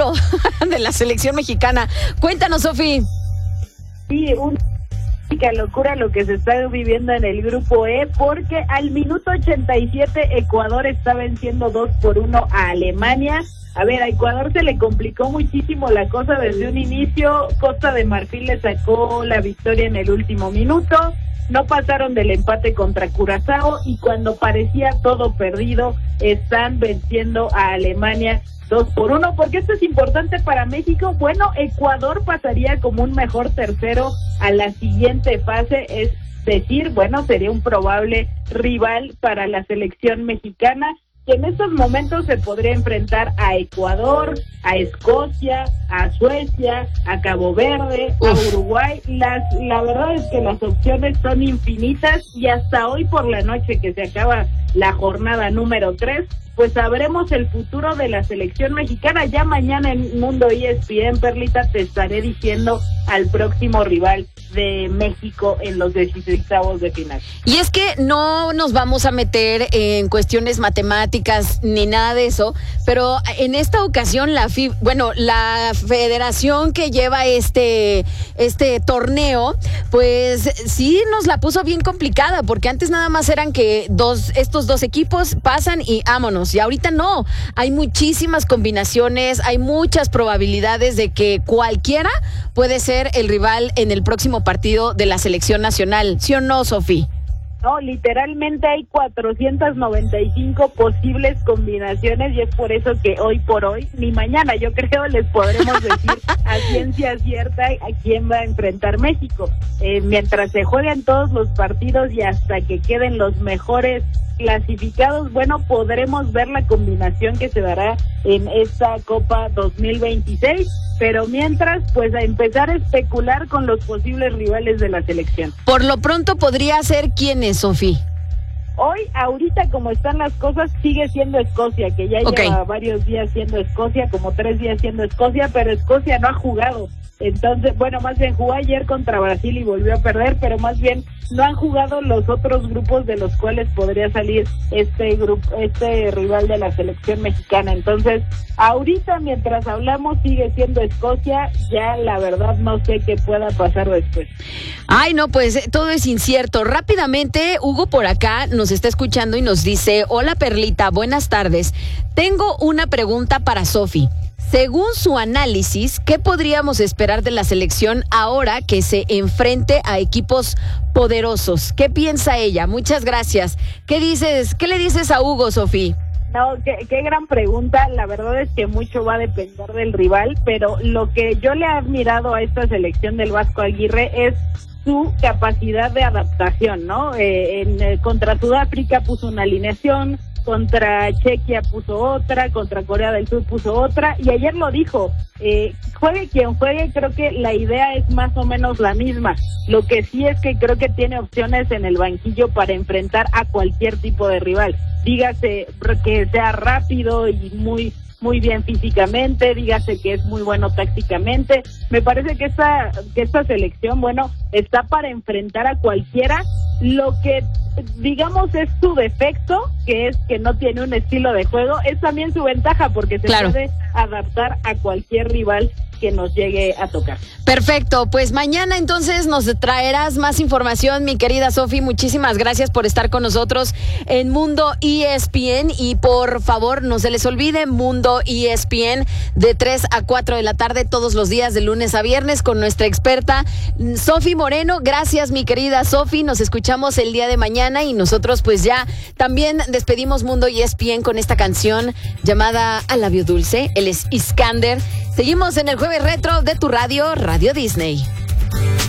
futuro de la selección mexicana. Cuéntanos, Sofi. Sí, qué locura lo que se está viviendo en el grupo E, porque al minuto 87 Ecuador está venciendo 2-1 a Alemania. A ver, a Ecuador se le complicó muchísimo la cosa desde un inicio. Costa de Marfil le sacó la victoria en el último minuto. No pasaron del empate contra Curazao y cuando parecía todo perdido, están venciendo a Alemania 2-1, porque esto es importante para México. Bueno, Ecuador pasaría como un mejor tercero a la siguiente fase, es decir, bueno, sería un probable rival para la selección mexicana, que en estos momentos se podría enfrentar a Ecuador, a Escocia, a Suecia, a Cabo Verde, a Uruguay. La verdad es que las opciones son infinitas y hasta hoy por la noche, que se acaba la jornada número 3, pues sabremos el futuro de la selección mexicana. Ya mañana en Mundo ESPN, Perlita, te estaré diciendo al próximo rival de México en los 16avos de final. Y es que no nos vamos a meter en cuestiones matemáticas ni nada de eso, pero en esta ocasión la federación que lleva este torneo, pues sí nos la puso bien complicada, porque antes nada más eran que estos dos equipos pasan y vámonos, y ahorita no, hay muchísimas combinaciones, hay muchas probabilidades de que cualquiera puede ser el rival en el próximo partido de la selección nacional, ¿sí o no, Sofi? No, literalmente hay 495 posibles combinaciones y es por eso que hoy por hoy, ni mañana yo creo les podremos decir a ciencia cierta a quién va a enfrentar México. Mientras se jueguen todos los partidos y hasta que queden los mejores clasificados, bueno, podremos ver la combinación que se dará en esta Copa 2026. Pero mientras, pues a empezar a especular con los posibles rivales de la selección. Por lo pronto podría ser quién es, Sofi. Hoy, ahorita como están las cosas, sigue siendo Escocia, que ya lleva varios días siendo Escocia, como 3 días siendo Escocia, pero Escocia no ha jugado. Entonces, bueno, más bien jugó ayer contra Brasil y volvió a perder, pero más bien no han jugado los otros grupos de los cuales podría salir este rival de la selección mexicana. Entonces, ahorita mientras hablamos sigue siendo Escocia, ya la verdad no sé qué pueda pasar después. Ay, no, pues todo es incierto. Rápidamente, Hugo por acá nos está escuchando y nos dice: hola Perlita, buenas tardes. Tengo una pregunta para Sofi. Según su análisis, ¿qué podríamos esperar de la selección ahora que se enfrente a equipos poderosos? ¿Qué piensa ella? Muchas gracias. ¿Qué le dices a Hugo, Sofi? No, qué gran pregunta. La verdad es que mucho va a depender del rival, pero lo que yo le he admirado a esta selección del Vasco Aguirre es su capacidad de adaptación, ¿no? Contra Sudáfrica puso una alineación, contra Chequia puso otra, contra Corea del Sur puso otra, y ayer lo dijo, juegue quien juegue, creo que la idea es más o menos la misma. Lo que sí es que creo que tiene opciones en el banquillo para enfrentar a cualquier tipo de rival. Dígase que sea rápido y muy bien físicamente, dígase que es muy bueno tácticamente. Me parece que esta selección, bueno, está para enfrentar a cualquiera. Lo que digamos es su defecto, que es que no tiene un estilo de juego, es también su ventaja, porque se puede adaptar a cualquier rival que nos llegue a tocar. Perfecto, pues mañana entonces nos traerás más información, mi querida Sofi. Muchísimas gracias por estar con nosotros en Mundo ESPN, y por favor no se les olvide Mundo ESPN de 3 a 4 de la tarde todos los días de lunes a viernes con nuestra experta Sofi Moreno. Gracias, mi querida Sofi, nos escuchamos el día de mañana y nosotros pues ya también despedimos Mundo ESPN con esta canción llamada A Labio Dulce. Él es Iskander. Seguimos en el Jueves Retro de tu radio, Radio Disney.